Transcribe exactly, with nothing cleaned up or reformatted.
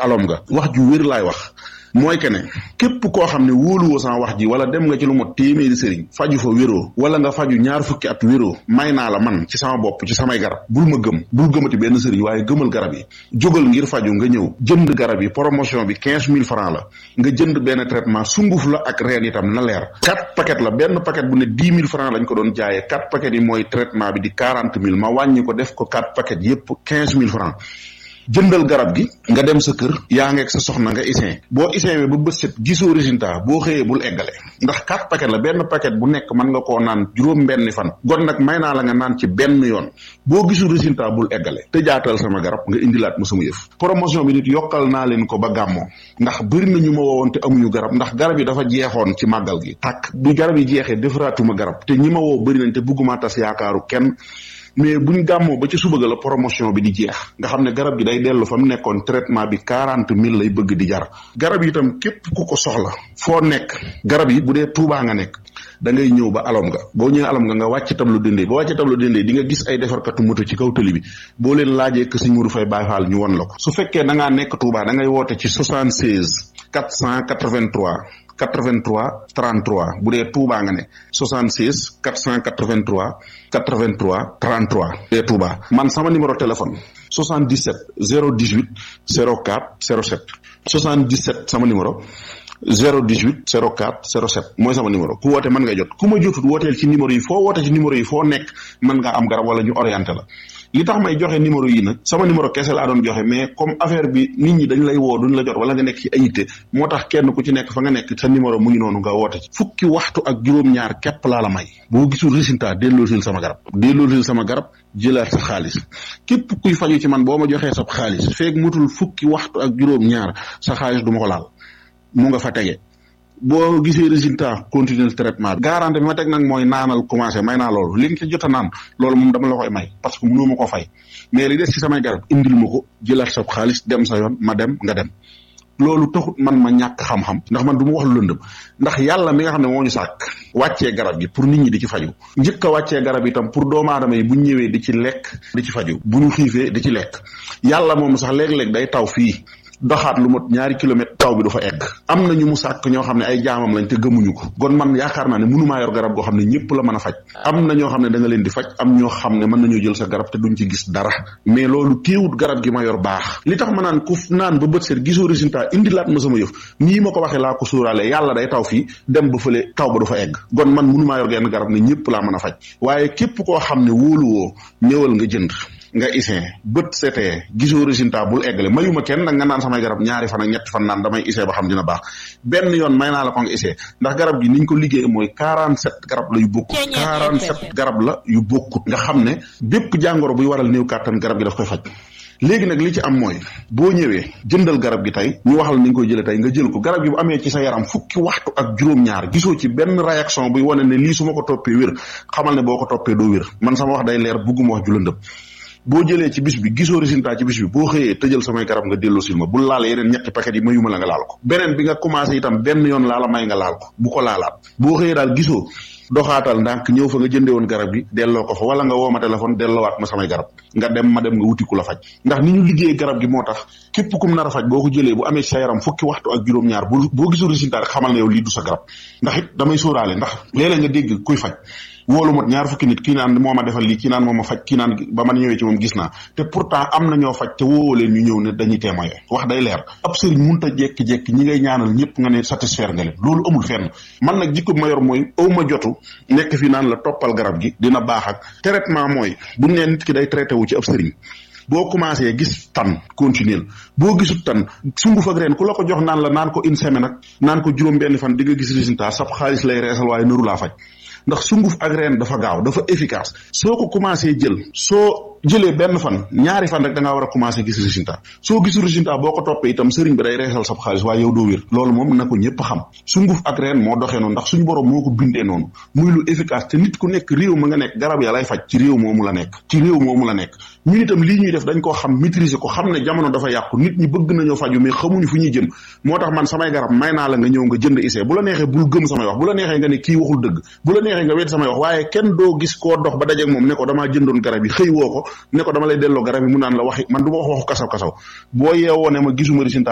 alom nga wax ju wér laay wax mooy que ne képp koo xam ne wóoluwoo sama wax ji wala dem nga ci lu mot téeméeri sëriñ faju fa wéroo wala nga faju ñaar fukki at wéroo may naa la man ci sama bopp ci samay garab bul ma gëm bul gëmati benn sëriñ waaye gëmal garab yi jógal ngir faju nga ñëw jënd garab yi promotion bi quinze mille francs la nga jënd benn traitement sunguf la ak reen itam na leer quatre paquet la benn paquet bu ne dix mille francs lañ ko doon jaayee quatre paquet yi mooy traitement bi di quarante mille ma wàññi ko def ko quatre paquet yépp quinze mille francs jëndal garab gi nga dem sa kër yaa ngeeg sa soxna nga isin boo isin ba bët set gisoo résultat boo xëyee bul eggale ndax quatre paquet la benn paquet bu nekk mën nga koo naan juróom benni fan gon nag may naa la nga naan ci benn yoon boo gisul résultat bul eggale te jaatal sama garab nga indilaat ma sama yëf promotion bi nit yokkal naa leen ko ba gàmmoo ndax bëri na ñu ma woowoon te amuñu garab ndax garab yi dafa jeexoon ci màggal gi tàkk bi garab yi jeexee defaraatuma garab te ñi ma woo bëri nañ te bëgguma tas yaakaaru kenn mais buñ gàmmoo ba ci suba ga la promotion bi di jeex nga xam ne garab gi day dellu fa mu nekkoon traitement bi quarante mille lay bëgg di jar garab yi itam képp ku ko soxla foo nekk garab yi bu dee Tuubaa nga nekk da ngay ñëw ba alom nga boo ñëwee alom nga nga wàcc tableau dendee ba wàcc tableau dendee di nga gis ay defarkatu moto ci kaw tëli bi boo leen laajee que Sëñ Modou Faye Baye Fall ñu won la ko su fekkee da ngaa nekk Tuubaa da ngay woote ci soixante-seize quatre cent quatre-vingt-trois quatre-vingt-trois trente-trois bu dee Touba nga ne soixante-seize quatre cent quatre-vingt-trois quatre-vingt-trois trente-trois bu dee Touba man sama numéro téléphone soixante-dix-sept zéro dix-huit zéro quatre zéro sept soixante-dix-sept sama numéro zéro dix-huit zéro quatre zéro sept mooy sama numéro ku woote mën nga jot ku ma jotut wooteel ci numéro yi foo woote ci numéro yi foo nekk mën nga am garab wala ñu orienté la li tax may joxe numéro yi nag sama numéro kese laa doon joxe mais comme affaire bi nit ñi dañ lay woo duñ la jot wala nga nekk ci ayité moo tax kenn ku ci nekk fa nga nekk sa numéro mu ngi noonu nga woote ci fukki waxtu ak juróom-ñaar képp laa la may boo gisul résultat delloosil sama garab delloosil sama garab jëlaat sa xaalis képp kuy faju ci man boo ma joxee sa xaalis feeg mutul fukki waxtu ak juróom-ñaar sa xaalis du ma ko laal mu nga fa tege boo gisee résultat continuer traitement bi garantie bi ma teg nag mooy naanal commencé may naa loolu li nga ci jot a naan loolu moom dama la koy may parce que mënoo ma ko fay mais li des ci samay garab indil ma ko jëlaat sa xaalis dem sa yoon ma dem nga dem loolu taxut man ma ñàkk xam-xam ndax man du ma wax lu lëndëm ndax yàlla mi nga xam ne moo ñu sàkk wàccee garab gi pour nit ñi di ci faju njëkk a wàccee garab itam pour doomu aadama yi bu ñu ñëwee di ci lekk di ci faju bu ñu xiifee di ci lekk yàlla moom sax léeg-léeg day taw fii doxaat lu mot ñaari kilomètre taw bi du fa egg am na ñu mu sàkk ñoo xam ne ay jaamam lañ te gëmuñu ko kon man yaakaar naa ne mënumaa yor garab goo xam ne ñëpp la mën a faj am na ñoo xam ne da nga leen di faj am ñoo xam ne mën nañoo jël sa garab te duñ ci gis dara mais loolu téewut garab gi ma yor baax li tax ma naan ku naan ba bët seet gisoo résultat indilaat ma sama yëf nii ma ko waxee laa ko sóoraale yàlla day taw fii dem ba fële taw ba du fa egg kon man mënumaa yor genn garab ne ñëpp laa mën a faj waaye képp koo xam ne wóoluwoo ñëwal nga jënd nga isin bët setee gisoo résultat bul eggale mayuma kenn nag nga naan samay garab ñaari fan ak ñetti fan naan damay isee ba xam dina baax benn yoon may naa la ko nga isee ndax garab gi niñ ko liggéey mooy quarante-sept garab la yu bokkut quarante-sept garab la yu bokkut nga xam ne bépp jàngoro buy waral néew kàttan garab gi daf koy faj léegi nag li ci am mooy boo ñëwee jëndal garab gi tey ñu waxal ni nga koy jëlee tey nga jël ko garab gi bu amee ci sa yaram fukki waxtu ak juróom-ñaar gisoo ci benn réaction buy wane ne lii su ma ko toppee wér xamal ne boo ko toppee doo wér man sama wax day leer bugguma wax ju lëndëm boo jëlee ci bis bi gisoo résultat ci bis bi boo xëyee tëjal samay garab nga delloo sil ma bul laal yeneen ñetti paquet yi mayuma la nga laal ko beneen bi nga commencé itam benn yoon laala may nga laal ko bu ko laalaat boo xëyee daal gisoo doxaatal ndànk ñëw fa nga jëndee woon garab gi delloo ko fa wala nga woo ma téléphone delloowaat ma samay garab nga dem ma dem nga wuti ku la faj ndax ni ñu liggéey garab gi moo tax képp kum nar a faj boo ko jëlee bu amee sa yaram fukki waxtu ak juróom-ñaar bu boo gisul résultat rek xamal ne yow lii du sa garab ndax it damay sóoraale ndax léeg-léeg nga dégg kuy faj woolu mot ñaar fukki nit kii naan moo ma defal lii kii naan moo ma faj kii naan ba man ñëwee ci moom gis naa te pourtant am na ñoo faj te woowoo leen ñu ñëw ne dañuy témoigner wax day leer ab sëriñ mënut a jekki-jekki ñi ngay ñaanal ñëpp nga ne satisfaire nga leen loolu amul fenn man nag jikko ma yor mooy aw ma jotu nekk fi naan la toppal garab gi dina baax ak traitement mooy buñ nee nit ki day traité wu ci ab sëriñ boo commencé gis tan continuer boo gisut tan sunguf ak reen ku la ko jox naan la naan ko une semaine ak naan ko juróom benn fan di nga gis résultat sab xaalis lay reesal waaye nëru laa faj ndax sunguf ak reen dafa gaaw dafa efficace soo ko commencé jël soo jëlee benn fan ñaari fan rek da ngaa war a commencé gis résultat soo gisul résultat boo ko toppee itam sëriñ bi day reesal sab xaalis waaye yow doo wér loolu moom na ko ñëpp xam sunguf ak reen moo doxee noonu ndax suñu borom moo ko bindee noonu muy lu efficace te nit ku nekk réew ma nga nekk garab ya lay faj ci réew moomu la nekk ci réew moomu la nekk ñun itam lii ñuy def dañ koo xam maîtriser ko xam ne jamono dafa yàqu nit ñi bëgg nañoo faju mais xamuñu fu ñuy jëm moo tax man samay garab may naa la nga ñëw nga jënd essai bu la neexee bul gëm samay wax bu la neexee nga ne kii waxul dëgg bu la neexee nga wedd samay wax waaye kenn doo gis koo dox ba dajeeg moom ne ko damaa jëndoon garab yi xëy woo ko ne ko dama lay delloo garab yi mu naan la waxi man du ma wax waxu kasaw kasaw boo yeewoo ne ma gisuma résultat